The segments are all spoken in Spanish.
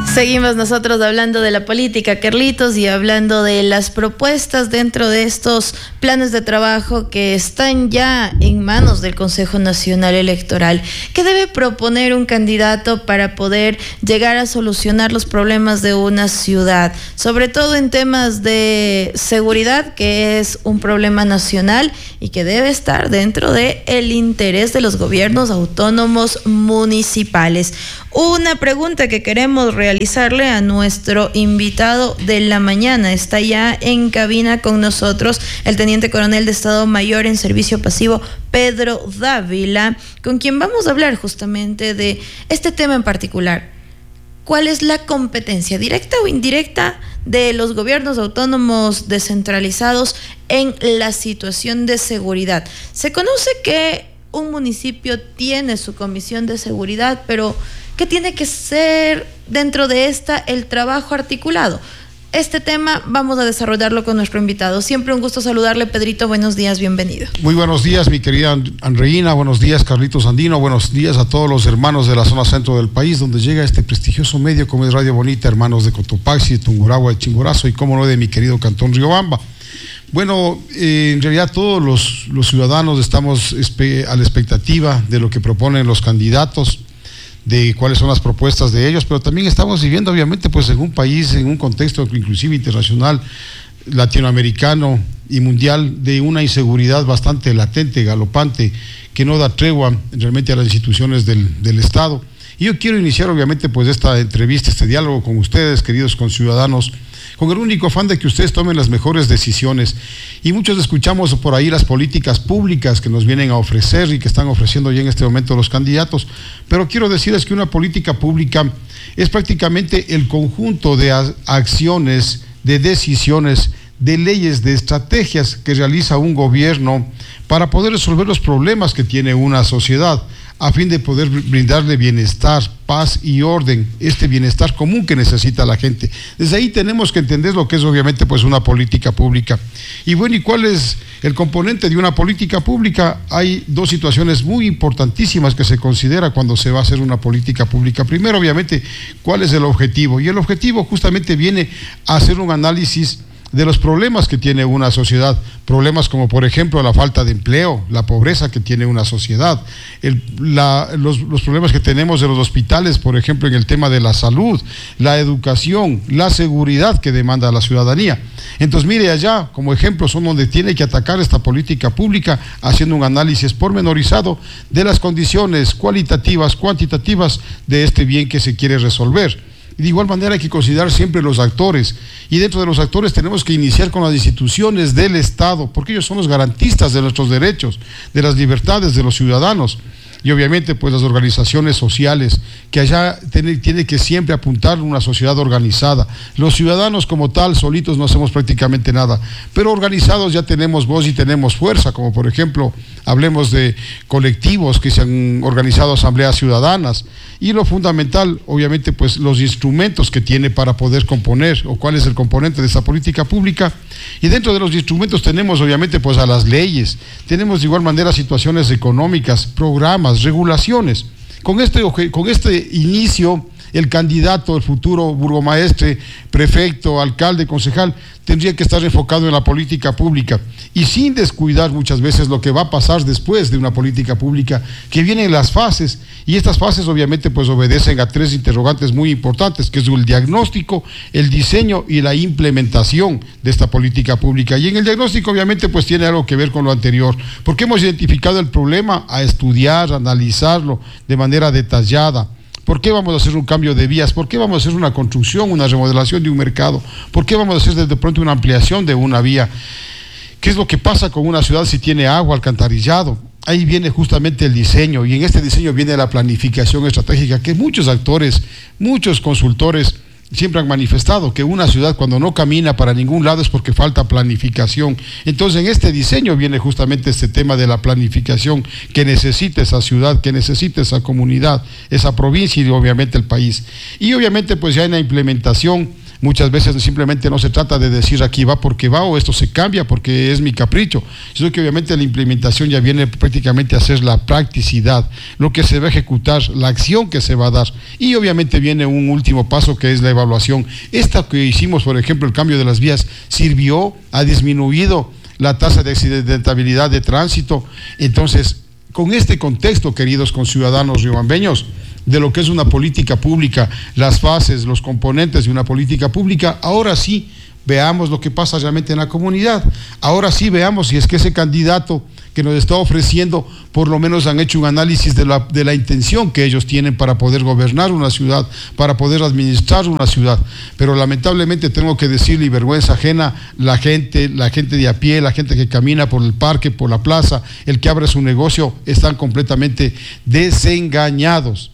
Seguimos nosotros hablando de la política, Carlitos, y hablando de las propuestas dentro de estos planes de trabajo que están ya en manos del Consejo Nacional Electoral. ¿Qué debe proponer un candidato para poder llegar a solucionar los problemas de una ciudad? Sobre todo en temas de seguridad, que es un problema nacional y que debe estar dentro del interés de los gobiernos autónomos municipales. Una pregunta que queremos realizarle a nuestro invitado de la mañana. Está ya en cabina con nosotros el Teniente Coronel de Estado Mayor en Servicio Pasivo, Pedro Dávila, con quien vamos a hablar justamente de este tema en particular. ¿Cuál es la competencia directa o indirecta de los gobiernos autónomos descentralizados en la situación de seguridad? Se conoce que un municipio tiene su comisión de seguridad, pero ¿qué tiene que ser dentro de esta el trabajo articulado? Este tema vamos a desarrollarlo con nuestro invitado. Siempre un gusto saludarle, Pedrito. Buenos días, bienvenido. Muy buenos días, mi querida Andreina. Buenos días, Carlitos Andino. Buenos días a todos los hermanos de la zona centro del país, donde llega este prestigioso medio como es Radio Bonita, hermanos de Cotopaxi, de Tungurahua, de Chimborazo y, cómo no, de mi querido Cantón Riobamba. Bueno, en realidad todos los ciudadanos estamos a la expectativa de lo que proponen los candidatos, de cuáles son las propuestas de ellos, pero también estamos viviendo obviamente pues en un país, en un contexto inclusive internacional, latinoamericano y mundial, de una inseguridad bastante latente, galopante, que no da tregua realmente a las instituciones del Estado. Y yo quiero iniciar obviamente pues esta entrevista, este diálogo con ustedes, queridos conciudadanos, con el único afán de que ustedes tomen las mejores decisiones. Y muchos escuchamos por ahí las políticas públicas que nos vienen a ofrecer y que están ofreciendo ya en este momento los candidatos, pero quiero decirles que una política pública es prácticamente el conjunto de acciones, de decisiones, de leyes, de estrategias que realiza un gobierno para poder resolver los problemas que tiene una sociedad, a fin de poder brindarle bienestar, paz y orden, este bienestar común que necesita la gente. Desde ahí tenemos que entender lo que es obviamente pues una política pública. Y bueno, ¿y cuál es el componente de una política pública? Hay dos situaciones muy importantísimas que se considera cuando se va a hacer una política pública. Primero, obviamente, ¿cuál es el objetivo? Y el objetivo justamente viene a hacer un análisis de los problemas que tiene una sociedad, problemas como por ejemplo la falta de empleo, la pobreza que tiene una sociedad, los problemas que tenemos de los hospitales, por ejemplo en el tema de la salud, la educación, la seguridad que demanda la ciudadanía. Entonces mire, allá como ejemplo son donde tiene que atacar esta política pública, haciendo un análisis pormenorizado de las condiciones cualitativas, cuantitativas de este bien que se quiere resolver. De igual manera hay que considerar siempre los actores, y dentro de los actores tenemos que iniciar con las instituciones del Estado, porque ellos son los garantistas de nuestros derechos, de las libertades de los ciudadanos. Y obviamente pues las organizaciones sociales, que allá tiene que siempre apuntar a una sociedad organizada. Los ciudadanos como tal, solitos no hacemos prácticamente nada, pero organizados ya tenemos voz y tenemos fuerza, como por ejemplo, hablemos de colectivos que se han organizado, asambleas ciudadanas, y lo fundamental, obviamente pues los instrumentos que tiene para poder componer, o cuál es el componente de esa política pública. Y dentro de los instrumentos tenemos obviamente pues a las leyes, tenemos de igual manera situaciones económicas, programas, regulaciones. Con este inicio, el candidato, el futuro burgomaestre, prefecto, alcalde, concejal, tendría que estar enfocado en la política pública y sin descuidar muchas veces lo que va a pasar después de una política pública, que vienen las fases, y estas fases obviamente pues obedecen a tres interrogantes muy importantes, que es el diagnóstico, el diseño y la implementación de esta política pública. Y en el diagnóstico obviamente pues tiene algo que ver con lo anterior, porque hemos identificado el problema, a estudiar, a analizarlo de manera detallada. ¿Por qué vamos a hacer un cambio de vías? ¿Por qué vamos a hacer una construcción, una remodelación de un mercado? ¿Por qué vamos a hacer de pronto una ampliación de una vía? ¿Qué es lo que pasa con una ciudad si tiene agua, alcantarillado? Ahí viene justamente el diseño, y en este diseño viene la planificación estratégica, que muchos actores, muchos consultores siempre han manifestado que una ciudad cuando no camina para ningún lado es porque falta planificación. Entonces en este diseño viene justamente este tema de la planificación que necesita esa ciudad, que necesita esa comunidad, esa provincia y obviamente el país. Y obviamente pues ya en la implementación Muchas veces simplemente no se trata de decir aquí va porque va o esto se cambia porque es mi capricho, sino que obviamente la implementación ya viene prácticamente a ser la practicidad, lo que se va a ejecutar, la acción que se va a dar, y obviamente viene un último paso que es la evaluación. Esta que hicimos, por ejemplo, el cambio de las vías, sirvió, ha disminuido la tasa de accidentabilidad de tránsito. Entonces, con este contexto, queridos conciudadanos riobambeños, de lo que es una política pública, las fases, los componentes de una política pública, ahora sí veamos lo que pasa realmente en la comunidad. Ahora sí veamos si es que ese candidato que nos está ofreciendo, por lo menos han hecho un análisis de la intención que ellos tienen para poder gobernar una ciudad, para poder administrar una ciudad. Pero lamentablemente tengo que decirle, y vergüenza ajena, la gente de a pie, la gente que camina por el parque, por la plaza, el que abre su negocio, están completamente desengañados,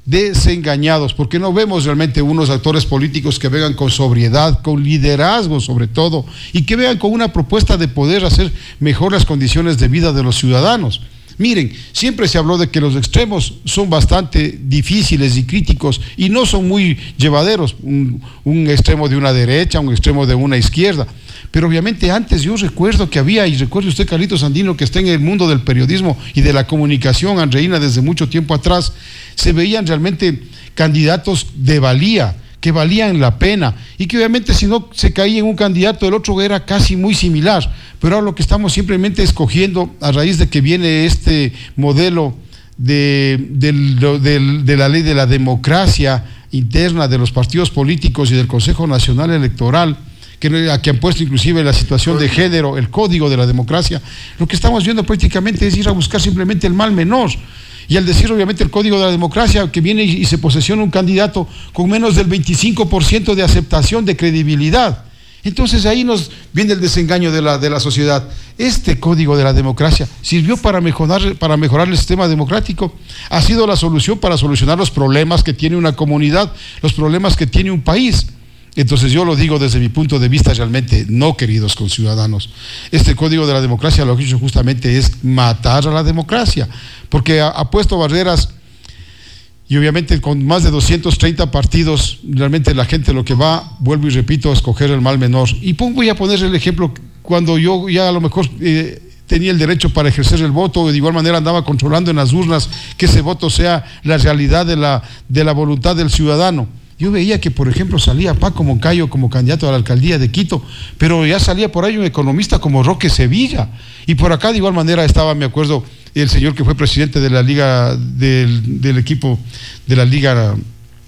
porque no vemos realmente unos actores políticos que vengan con sobriedad, con liderazgo sobre todo, y que vengan con una propuesta de poder hacer mejor las condiciones de vida de los ciudadanos. Miren, siempre se habló de que los extremos son bastante difíciles y críticos y no son muy llevaderos, un extremo de una derecha, un extremo de una izquierda. Pero obviamente antes yo recuerdo que había, y recuerde usted, Carlitos Andino, que está en el mundo del periodismo y de la comunicación, Andreina, desde mucho tiempo atrás, se veían realmente candidatos de valía, que valían la pena, y que obviamente si no se caía en un candidato, el otro era casi muy similar. Pero ahora lo que estamos simplemente escogiendo, a raíz de que viene este modelo de la ley de la democracia interna de los partidos políticos y del Consejo Nacional Electoral, que han puesto inclusive la situación de género, el código de la democracia, lo que estamos viendo prácticamente es ir a buscar simplemente el mal menor. Y al decir obviamente el código de la democracia, que viene y se posesiona un candidato con menos del 25% de aceptación, de credibilidad. Entonces ahí nos viene el desengaño de la sociedad. Este código de la democracia sirvió para mejorar el sistema democrático, ha sido la solución para solucionar los problemas que tiene una comunidad, los problemas que tiene un país. Entonces yo lo digo desde mi punto de vista realmente no, queridos conciudadanos. Este código de la democracia lo que ha hecho justamente es matar a la democracia, porque ha puesto barreras, y obviamente con más de 230 partidos, realmente la gente lo que va, vuelvo y repito, a escoger el mal menor. Y voy a poner el ejemplo, cuando yo ya a lo mejor tenía el derecho para ejercer el voto, de igual manera andaba controlando en las urnas que ese voto sea la realidad de la voluntad del ciudadano. Yo veía que, por ejemplo, salía Paco Moncayo como candidato a la alcaldía de Quito, pero ya salía por ahí un economista como Roque Sevilla, y por acá de igual manera estaba, me acuerdo, el señor que fue presidente de la liga, del equipo de la liga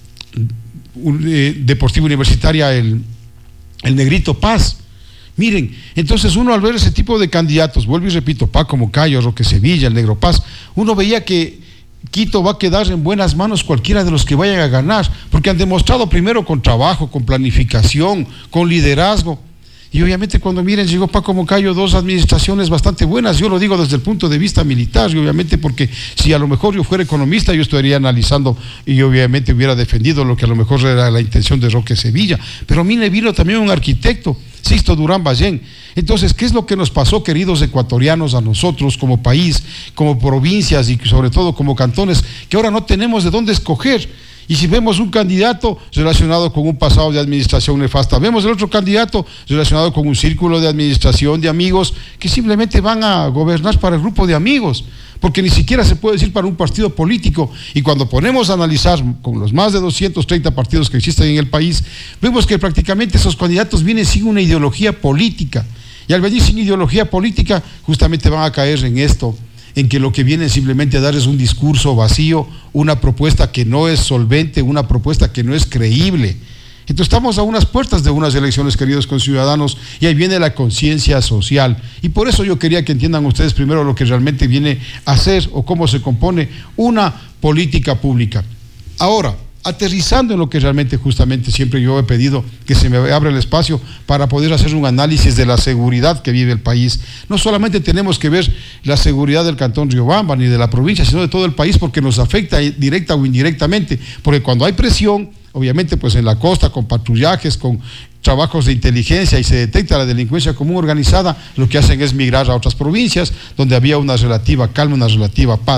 deportiva universitaria, el Negrito Paz. Miren, entonces uno al ver ese tipo de candidatos, vuelvo y repito, Paco Moncayo, Roque Sevilla, el Negro Paz, uno veía que Quito va a quedar en buenas manos cualquiera de los que vayan a ganar, porque han demostrado primero con trabajo, con planificación, con liderazgo. Y obviamente cuando miren, llegó Paco Moncayo, dos administraciones bastante buenas, yo lo digo desde el punto de vista militar, y obviamente porque si a lo mejor yo fuera economista, yo estaría analizando y obviamente hubiera defendido lo que a lo mejor era la intención de Roque Sevilla. Pero a mí me vino también un arquitecto, Sixto Durán Ballén. Entonces, ¿qué es lo que nos pasó, queridos ecuatorianos, a nosotros como país, como provincias y sobre todo como cantones, que ahora no tenemos de dónde escoger? Y si vemos un candidato relacionado con un pasado de administración nefasta, vemos el otro candidato relacionado con un círculo de administración de amigos que simplemente van a gobernar para el grupo de amigos, porque ni siquiera se puede decir para un partido político. Y cuando ponemos a analizar con los más de 230 partidos que existen en el país, vemos que prácticamente esos candidatos vienen sin una ideología política. Y al venir sin ideología política, justamente van a caer en esto, en que lo que vienen simplemente a dar es un discurso vacío, una propuesta que no es solvente, una propuesta que no es creíble. Entonces estamos a unas puertas de unas elecciones, queridos conciudadanos, y ahí viene la conciencia social. Y por eso yo quería que entiendan ustedes primero lo que realmente viene a ser o cómo se compone una política pública. Ahora, aterrizando en lo que realmente justamente siempre yo he pedido que se me abra el espacio para poder hacer un análisis de la seguridad que vive el país. No solamente tenemos que ver la seguridad del cantón Riobamba ni de la provincia, sino de todo el país, porque nos afecta directa o indirectamente, porque cuando hay presión, obviamente pues en la costa, con patrullajes, con trabajos de inteligencia y se detecta la delincuencia común organizada, lo que hacen es migrar a otras provincias donde había una relativa calma, una relativa paz.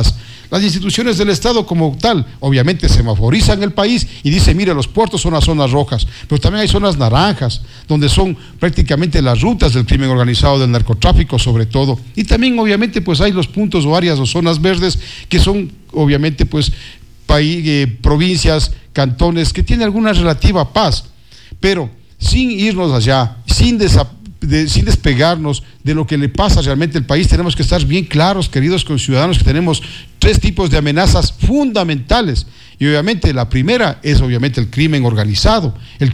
Las instituciones del Estado como tal, obviamente semaforizan el país y dicen, mire, los puertos son las zonas rojas, pero también hay zonas naranjas, donde son prácticamente las rutas del crimen organizado, del narcotráfico sobre todo. Y también obviamente pues hay los puntos o áreas o zonas verdes que son obviamente pues provincias, cantones que tienen alguna relativa paz, pero sin irnos allá, sin despegarnos de lo que le pasa realmente al país, tenemos que estar bien claros, queridos conciudadanos, que tenemos 3 tipos de amenazas fundamentales. Y obviamente la primera es obviamente el crimen organizado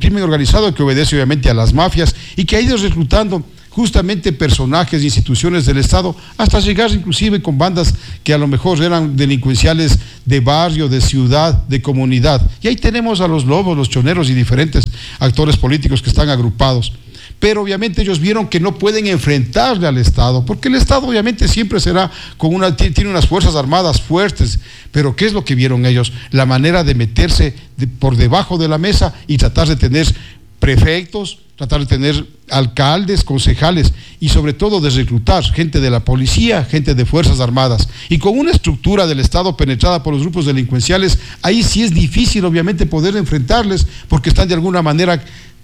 que obedece obviamente a las mafias y que ha ido reclutando justamente personajes e instituciones del Estado, hasta llegar inclusive con bandas que a lo mejor eran delincuenciales de barrio, de ciudad, de comunidad. Y ahí tenemos a los lobos, los choneros y diferentes actores políticos que están agrupados. Pero obviamente ellos vieron que no pueden enfrentarle al Estado, porque el Estado obviamente siempre será tiene unas fuerzas armadas fuertes, pero ¿qué es lo que vieron ellos? La manera de meterse por debajo de la mesa y tratar de tener prefectos, tratar de tener alcaldes, concejales y sobre todo de reclutar gente de la policía, gente de fuerzas armadas, y con una estructura del Estado penetrada por los grupos delincuenciales, ahí sí es difícil obviamente poder enfrentarles, porque están de alguna manera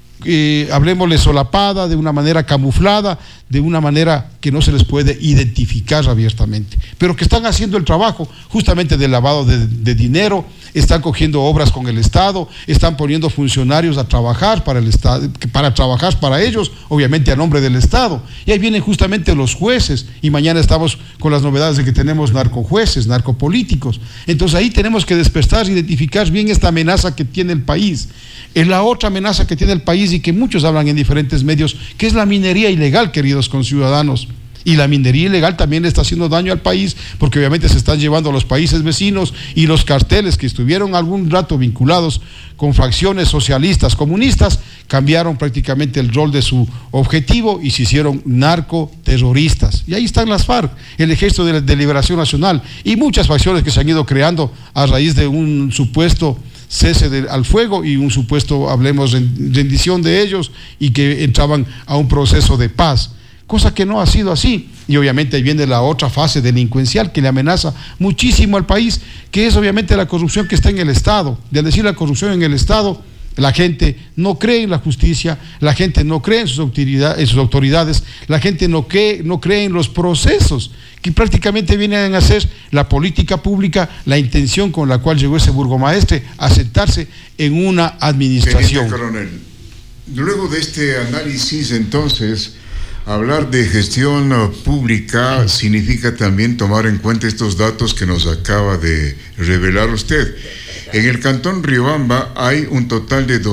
hablemosle solapada, de una manera camuflada, de una manera que no se les puede identificar abiertamente, pero que están haciendo el trabajo justamente del lavado de dinero, están cogiendo obras con el Estado, están poniendo funcionarios a trabajar para el Estado, para trabajar para ellos, obviamente a nombre del Estado, y ahí vienen justamente los jueces, y mañana estamos con las novedades de que tenemos narcojueces, narcopolíticos. Entonces ahí tenemos que despertar, identificar bien esta amenaza que tiene el país. Es la otra amenaza que tiene el país y que muchos hablan en diferentes medios, que es la minería ilegal, queridos conciudadanos. Y la minería ilegal también le está haciendo daño al país, porque obviamente se están llevando a los países vecinos, y los carteles que estuvieron algún rato vinculados con facciones socialistas, comunistas, cambiaron prácticamente el rol de su objetivo y se hicieron narcoterroristas. Y ahí están las FARC, el Ejército de Liberación Nacional y muchas facciones que se han ido creando a raíz de un supuesto cese al fuego y un supuesto, hablemos, rendición de ellos, y que entraban a un proceso de paz, cosa que no ha sido así. Y obviamente ahí viene la otra fase delincuencial que le amenaza muchísimo al país, que es obviamente la corrupción que está en el Estado. Y al decir la corrupción en el Estado, la gente no cree en la justicia, la gente no cree en sus autoridades, la gente no cree en los procesos que prácticamente vienen a ser la política pública, la intención con la cual llegó ese burgomaestre a sentarse en una administración. Teniente coronel, luego de este análisis, entonces, hablar de gestión pública significa también tomar en cuenta estos datos que nos acaba de revelar usted. En el cantón Riobamba hay un total de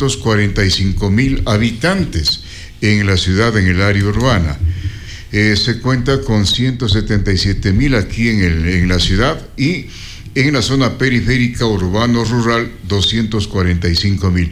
245,000 habitantes en la ciudad, en el área urbana. Se cuenta con 177,000 aquí en la ciudad, y en la zona periférica urbano-rural 245,000.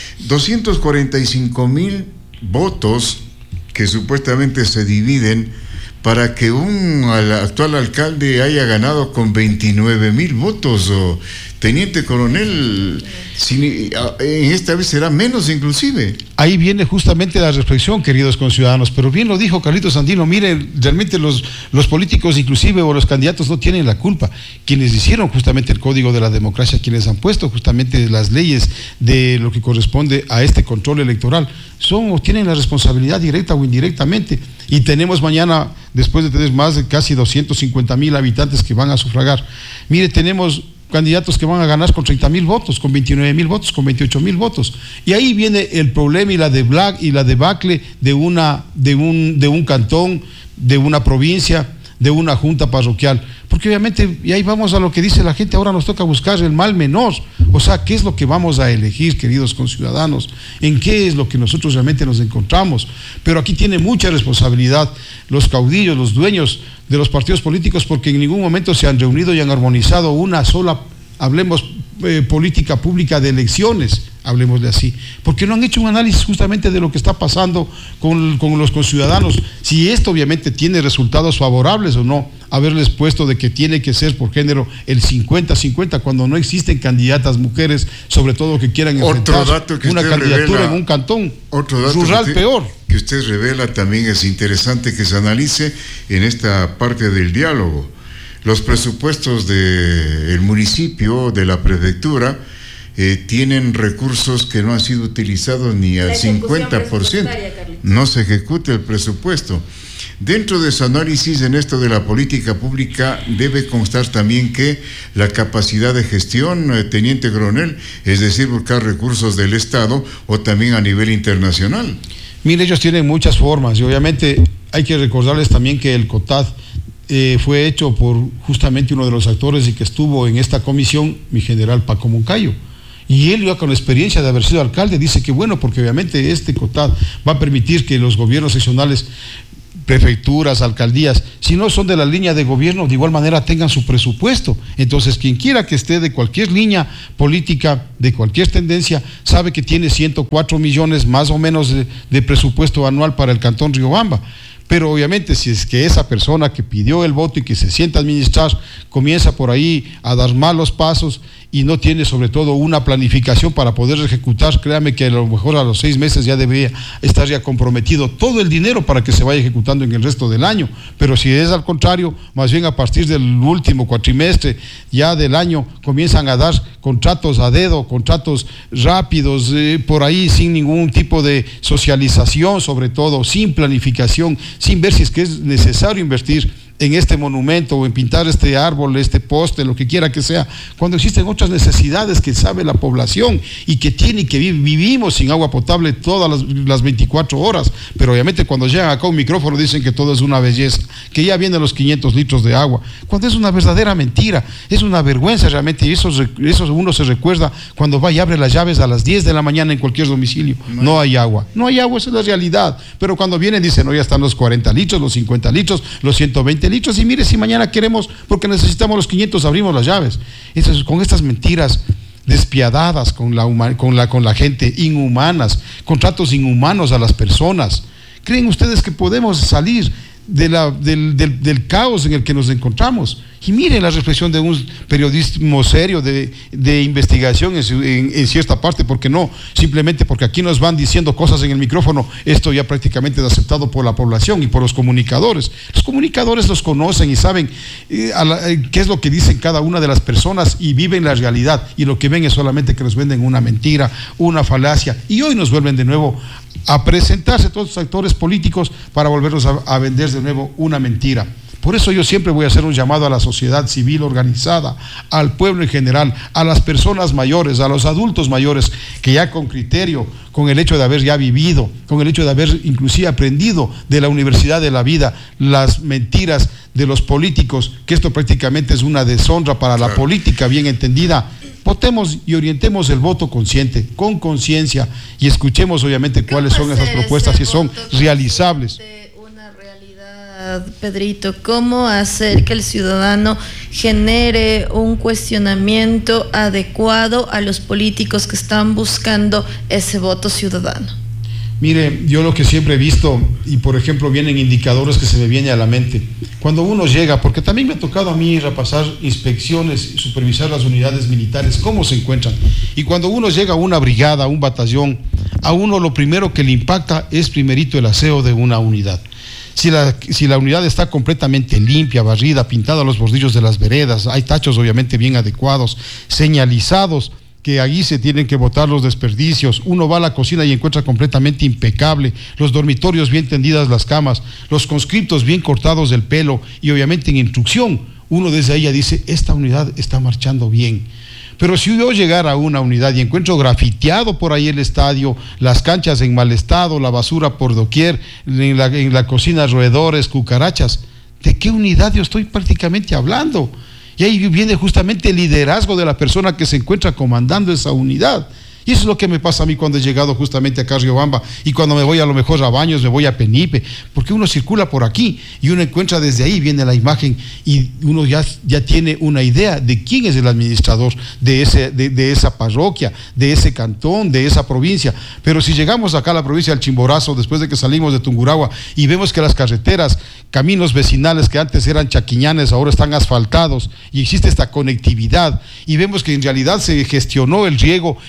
245,000 votos que supuestamente se dividen para que un actual alcalde haya ganado con 29,000 votos. Teniente coronel, en esta vez será menos inclusive. Ahí viene justamente la reflexión, queridos conciudadanos, pero bien lo dijo Carlitos Andino. Miren, realmente los políticos inclusive o los candidatos no tienen la culpa. Quienes hicieron justamente el código de la democracia, quienes han puesto justamente las leyes de lo que corresponde a este control electoral, son o tienen la responsabilidad directa o indirectamente. Y tenemos mañana, después de tener más de casi 250,000 habitantes que van a sufragar, mire, tenemos candidatos que van a ganar con 30,000 votos, con 29,000 votos, con 28,000 votos. Y ahí viene el problema y la debacle de un cantón, de una provincia, de una junta parroquial. Porque obviamente, y ahí vamos a lo que dice la gente, ahora nos toca buscar el mal menor. O sea, ¿qué es lo que vamos a elegir, queridos conciudadanos? ¿En qué es lo que nosotros realmente nos encontramos? Pero aquí tiene mucha responsabilidad los caudillos, los dueños de los partidos políticos, porque en ningún momento se han reunido y han armonizado una sola, hablemos, política pública de elecciones, hablemosle así, porque no han hecho un análisis justamente de lo que está pasando con los conciudadanos, si esto obviamente tiene resultados favorables o no, haberles puesto de que tiene que ser por género el 50-50, cuando no existen candidatas mujeres, sobre todo que quieran enfrentar una candidatura en un cantón rural peor. Que usted revela también es interesante que se analice en esta parte del diálogo. los presupuestos del municipio, de la prefectura, tienen recursos que no han sido utilizados ni al 50%. No se ejecuta el presupuesto. Dentro de su análisis en esto de la política pública debe constar también que la capacidad de gestión, teniente coronel, es decir, buscar recursos del Estado o también a nivel internacional. Mire, ellos tienen muchas formas y obviamente hay que recordarles también que el COTAD fue hecho por justamente uno de los actores y que estuvo en esta comisión, mi general Paco Moncayo. Y él ya con la experiencia de haber sido alcalde dice que bueno, porque obviamente este COTAD va a permitir que los gobiernos seccionales, prefecturas, alcaldías, si no son de la línea de gobierno, de igual manera tengan su presupuesto. Entonces, quien quiera que esté de cualquier línea política, de cualquier tendencia, sabe que tiene 104 millones más o menos de presupuesto anual para el Cantón Riobamba. Pero obviamente si es que esa persona que pidió el voto y que se sienta a administrar comienza por ahí a dar malos pasos y no tiene sobre todo una planificación para poder ejecutar, créame que a lo mejor a los 6 meses ya debería estar ya comprometido todo el dinero para que se vaya ejecutando en el resto del año. Pero si es al contrario, más bien a partir del último cuatrimestre ya del año comienzan a dar contratos a dedo, contratos rápidos, por ahí sin ningún tipo de socialización, sobre todo sin planificación, sin ver si es que es necesario invertir en este monumento o en pintar este árbol, este poste, lo que quiera que sea, cuando existen otras necesidades que sabe la población y que tiene y que vivimos sin agua potable todas las 24 horas, pero obviamente cuando llegan acá a un micrófono dicen que todo es una belleza, que ya vienen los 500 litros de agua, cuando es una verdadera mentira, es una vergüenza realmente, y eso uno se recuerda cuando va y abre las llaves a las 10 de la mañana en cualquier domicilio, no hay agua, esa es la realidad, pero cuando vienen dicen, no, ya están los 40 litros, los 50 litros, los 120 litros, y mire, si mañana queremos, porque necesitamos los 500, abrimos las llaves. Entonces, con estas mentiras despiadadas con la gente, inhumanas, contratos inhumanos a las personas, ¿creen ustedes que podemos salir del caos en el que nos encontramos? Y miren la reflexión de un periodismo serio de investigación en cierta parte, porque no, simplemente porque aquí nos van diciendo cosas en el micrófono, esto ya prácticamente es aceptado por la población y por los comunicadores. Los comunicadores los conocen y saben qué es lo que dicen cada una de las personas y viven la realidad, y lo que ven es solamente que nos venden una mentira, una falacia, y hoy nos vuelven de nuevo a presentarse todos los actores políticos para volvernos a vender de nuevo una mentira. Por eso yo siempre voy a hacer un llamado a la sociedad civil organizada, al pueblo en general, a las personas mayores, a los adultos mayores, que ya con criterio, con el hecho de haber ya vivido, con el hecho de haber inclusive aprendido de la universidad de la vida las mentiras de los políticos, que esto prácticamente es una deshonra para la política bien entendida. Votemos y orientemos el voto consciente, con conciencia, y escuchemos obviamente cuáles son esas propuestas y son realizables. Pedrito, ¿cómo hacer que el ciudadano genere un cuestionamiento adecuado a los políticos que están buscando ese voto ciudadano? Mire, yo lo que siempre he visto, y por ejemplo vienen indicadores que se me vienen a la mente, cuando uno llega, porque también me ha tocado a mí repasar inspecciones, supervisar las unidades militares, cómo se encuentran, y cuando uno llega a una brigada, a un batallón, a uno lo primero que le impacta es primerito el aseo de una unidad. Si la unidad está completamente limpia, barrida, pintada los bordillos de las veredas, hay tachos obviamente bien adecuados, señalizados, que allí se tienen que botar los desperdicios, uno va a la cocina y encuentra completamente impecable, los dormitorios bien tendidas las camas, los conscriptos bien cortados del pelo y obviamente en instrucción, uno desde ahí ya dice, esta unidad está marchando bien. Pero si yo llegara a una unidad y encuentro grafiteado por ahí el estadio, las canchas en mal estado, la basura por doquier, en la cocina roedores, cucarachas, ¿de qué unidad yo estoy prácticamente hablando? Y ahí viene justamente el liderazgo de la persona que se encuentra comandando esa unidad. Y eso es lo que me pasa a mí cuando he llegado justamente acá a Riobamba y cuando me voy a lo mejor a Baños, me voy a Penipe, porque uno circula por aquí y uno encuentra desde ahí, viene la imagen y uno ya tiene una idea de quién es el administrador de esa parroquia, de ese cantón, de esa provincia. Pero si llegamos acá a la provincia del Chimborazo, después de que salimos de Tungurahua y vemos que las carreteras, caminos vecinales que antes eran chaquiñanes, ahora están asfaltados y existe esta conectividad y vemos que en realidad se gestionó el riego y hay riego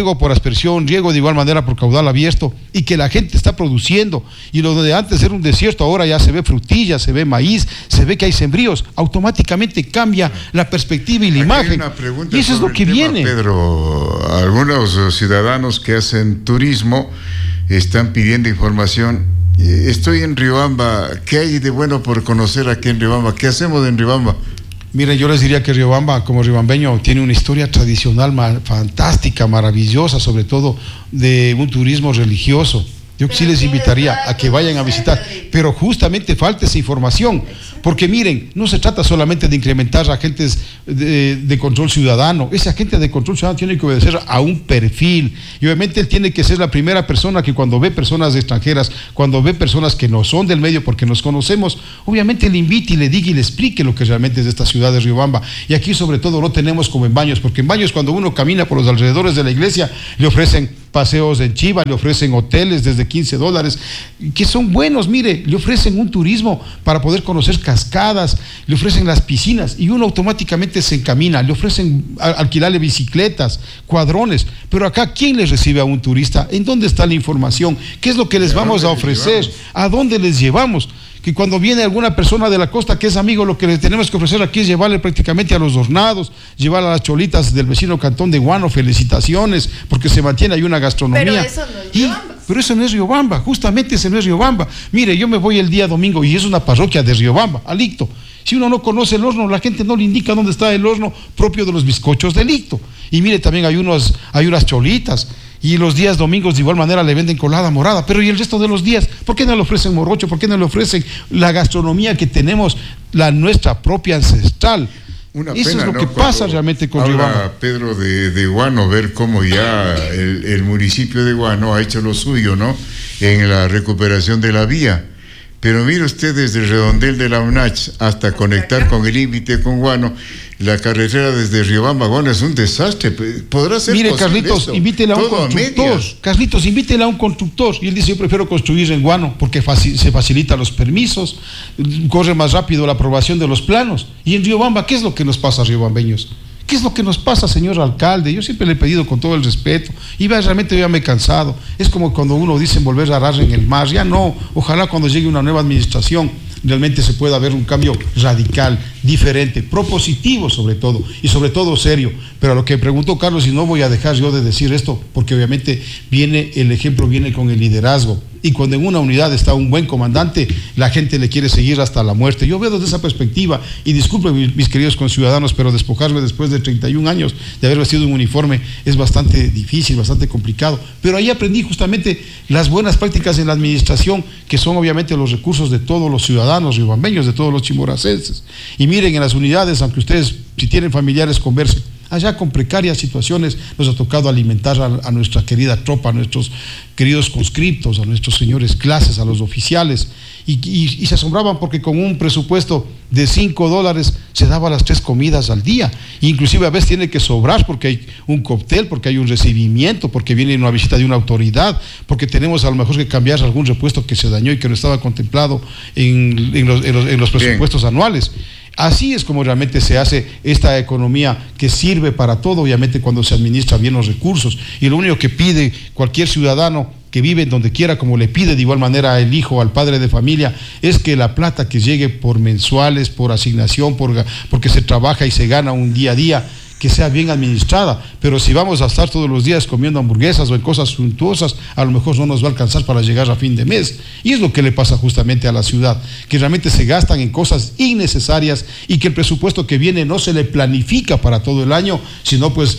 riego por aspersión, riego de igual manera por caudal abierto, y que la gente está produciendo, y lo de antes era un desierto, ahora ya se ve frutilla, se ve maíz, se ve que hay sembríos, automáticamente cambia la perspectiva y la imagen. Y eso es lo que viene. Pedro, algunos ciudadanos que hacen turismo están pidiendo información. Estoy en Riobamba, ¿qué hay de bueno por conocer aquí en Riobamba? ¿Qué hacemos en Riobamba? Miren, yo les diría que Riobamba, como riobambeño, tiene una historia tradicional fantástica, maravillosa, sobre todo de un turismo religioso. Yo sí les invitaría a que vayan a visitar, pero justamente falta esa información, porque miren, no se trata solamente de incrementar agentes de control ciudadano. Ese agente de control ciudadano tiene que obedecer a un perfil, y obviamente él tiene que ser la primera persona que cuando ve personas extranjeras, cuando ve personas que no son del medio porque nos conocemos, obviamente le invite y le diga y le explique lo que realmente es de esta ciudad de Riobamba. Y aquí sobre todo no tenemos como en Baños, porque en Baños cuando uno camina por los alrededores de la iglesia le ofrecen paseos en chiva, le ofrecen hoteles desde $15, que son buenos, mire, le ofrecen un turismo para poder conocer cascadas, le ofrecen las piscinas y uno automáticamente se encamina, le ofrecen alquilarle bicicletas, cuadrones, pero acá, ¿quién les recibe a un turista? ¿En dónde está la información? ¿Qué es lo que les vamos a ofrecer? ¿A dónde les llevamos? Que cuando viene alguna persona de la costa que es amigo, lo que le tenemos que ofrecer aquí es llevarle prácticamente a los hornados, llevar a las cholitas del vecino cantón de Guano, felicitaciones, porque se mantiene ahí una gastronomía. Pero eso no es Riobamba. Pero eso no es Riobamba, justamente ese no es Riobamba. Mire, yo me voy el día domingo y es una parroquia de Riobamba, Alicto. Si uno no conoce el horno, la gente no le indica dónde está el horno propio de los bizcochos de Alicto. Y mire, también hay unas cholitas. Y los días domingos de igual manera le venden colada morada, pero ¿y el resto de los días? ¿Por qué no le ofrecen morocho? ¿Por qué no le ofrecen la gastronomía que tenemos, la nuestra propia ancestral? Eso es lo que pasa realmente con Riobamba. Pedro de Guano, ver cómo ya el municipio de Guano ha hecho lo suyo, ¿no? En la recuperación de la vía. Pero mire usted, desde el redondel de la UNACH hasta conectar con el límite con Guano, la carretera desde Riobamba a Guano es un desastre. ¿Podrá ser Mire, posible Carlitos, esto? invítele a un constructor. Carlitos, invítele a un constructor. Y él dice, yo prefiero construir en Guano porque se facilitan los permisos, corre más rápido la aprobación de los planos. Y en Riobamba, ¿qué es lo que nos pasa, riobambeños? ¿Qué es lo que nos pasa, señor alcalde? Yo siempre le he pedido con todo el respeto, y realmente ya me he cansado. Es como cuando uno dice volver a arar en el mar, ya no. Ojalá cuando llegue una nueva administración realmente se pueda ver un cambio radical, diferente, propositivo sobre todo, y sobre todo serio. Pero a lo que preguntó Carlos, y no voy a dejar yo de decir esto, porque obviamente el ejemplo viene con el liderazgo. Y cuando en una unidad está un buen comandante, la gente le quiere seguir hasta la muerte. Yo veo desde esa perspectiva, y disculpen mis queridos conciudadanos, pero despojarme después de 31 años de haber vestido un uniforme es bastante difícil, bastante complicado. Pero ahí aprendí justamente las buenas prácticas en la administración, que son obviamente los recursos de todos los ciudadanos riobambeños, de todos los chimboracenses. Y miren, en las unidades, aunque ustedes, si tienen familiares, conversen. Allá con precarias situaciones nos ha tocado alimentar a nuestra querida tropa, a nuestros queridos conscriptos, a nuestros señores clases, a los oficiales, y se asombraban porque con un presupuesto de $5 se daba las 3 comidas al día, e inclusive a veces tiene que sobrar porque hay un cóctel, porque hay un recibimiento, porque viene una visita de una autoridad, porque tenemos a lo mejor que cambiar algún repuesto que se dañó y que no estaba contemplado en los presupuestos anuales. Así es como realmente se hace esta economía que sirve para todo, obviamente cuando se administra bien los recursos. Y lo único que pide cualquier ciudadano que vive en donde quiera, como le pide de igual manera al hijo, al padre de familia, es que la plata que llegue por mensuales, por asignación, porque se trabaja y se gana un día a día, que sea bien administrada. Pero si vamos a estar todos los días comiendo hamburguesas o en cosas suntuosas, a lo mejor no nos va a alcanzar para llegar a fin de mes. Y es lo que le pasa justamente a la ciudad, que realmente se gastan en cosas innecesarias y que el presupuesto que viene no se le planifica para todo el año, sino pues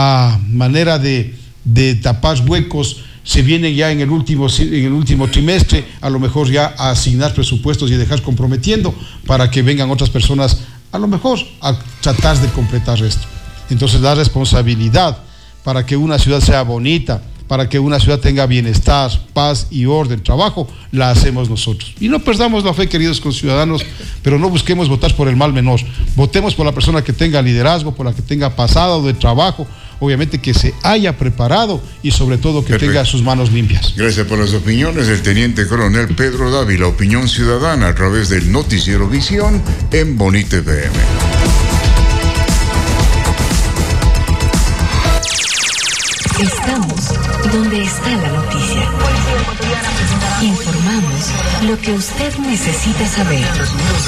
a manera de tapar huecos. Se viene ya en el último trimestre, a lo mejor ya a asignar presupuestos y dejar comprometiendo para que vengan otras personas a lo mejor a tratar de completar esto. Entonces la responsabilidad para que una ciudad sea bonita, para que una ciudad tenga bienestar, paz y orden, trabajo, la hacemos nosotros. Y no perdamos la fe, queridos conciudadanos, pero no busquemos votar por el mal menor. Votemos por la persona que tenga liderazgo, por la que tenga pasado de trabajo, obviamente que se haya preparado y sobre todo que tenga sus manos limpias. Gracias por las opiniones del teniente coronel Pedro Dávila, opinión ciudadana a través del noticiero Visión en Bonita FM. Estamos donde está la noticia. Informamos lo que usted necesita saber.